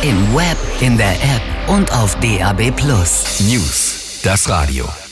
Im Web, in der App und auf DAB+. News, das Radio.